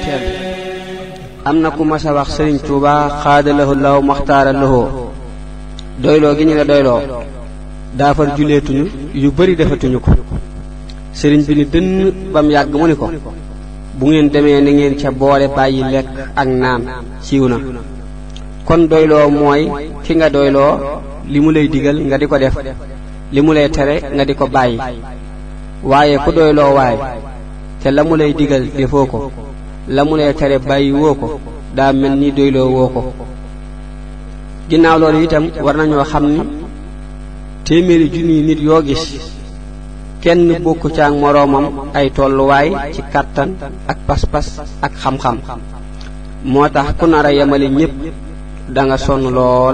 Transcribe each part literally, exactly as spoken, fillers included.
am na ku mas a wax Sëriñ Tuuba xaadalahu law maxtaara lahoo doyloo gi ñu la doyloo daafar juleetuñu yu bari defatuñu ko sëriñ bi ni dënn bam yàgg mu ni ko bu ngeen demee ni ngeen ca boole bàyyi lekk ak naan siiw na kon doyloo mooy ki nga doyloo li mu lay digal nga di ko def li mu lay tere nga di ko bàyyi waaye ku doyloo waay te la mu lay digal defoo ko la mu lay tere bàyyi woo ko daa mel ni doyloo woo ko ginnaaw loolu itam war nañoo xam ni téeméeri junniy nit yoo gis kenn bokku caag moroomam ay tolluwaay ci kàttan ak pas-pas ak xam-xam moo tax ku nar a yemale ñépp da nga sonn lool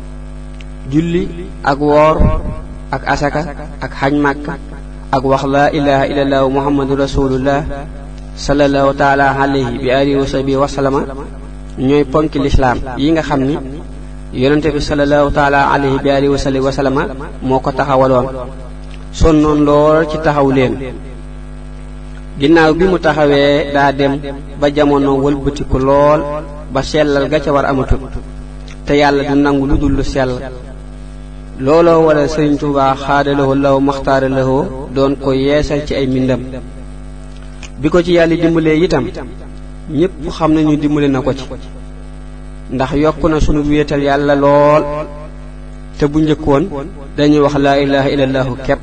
julli ak woor ak asaka ak xaj màkka ak wax laa ilaha illallah muhammadu rasulullah sallallahu taala alayhi bi alihi wa sahbihi wa sallama ñooy ponki lislaam yi nga xam ni yonente bi sallallahu taala alayhi bi alihi wa sahbihi wa sallama moo ko taxawaloon sonnoon lool ci taxaw leen ginnaaw bi mu taxawee daa dem ba jamono wëlbatiku lool ba sellal ga ca war amatut te yàlla du nangu lu dul lu sell looloo wala Sëriñ Tuubaa xaadalawoo law maxtaara lawoo doon ko yeesal ci ay mbindam bi ko ci yàlla dimbalee itam ñépp xam nañu dimbale na ko ci ndax yokk na sunu wéetal yàlla lool te bu njëkkoon dañuy wax laa ilaha illallahu kepp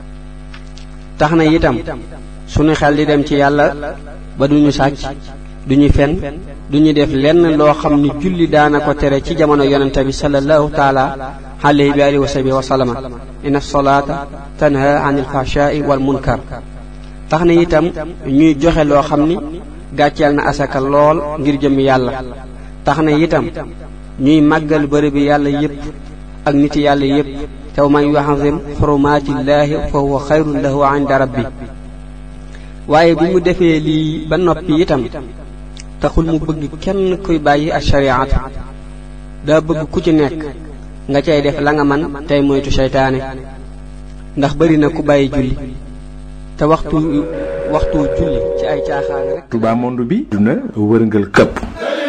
tax na itam sunu xel di dem ci yàlla ba duñu sàcc duñu fen duñu def lenn loo xam ni julli daana ko tere ci jamono yonente bi sallallahu taala alayhi bi alihi wa sahbihi wa sallama inna salaata tanha anil fahshaai wal munkar tax na itam ñuy joxe loo xam ni gàcceel na asaka lool ngir jëm yàlla tax na itam ñuy màggal bërëb bi yàlla yépp ak niti yàlla yépp te man yu'azzim xurumaatillaahi fa huwa xayrun lahu inda rabbi waaye bi mu defee lii ba noppi itam taxul mu bëgg kenn kuy bàyyi ak shariat daa bëgg ku ci nekk nga cay def la nga man tey moytu seytaane ndax bari na ku bàyyi julli te waxtu waxtu julli ci ay caaxaan rek. Touba monde bi duna wërngal këpp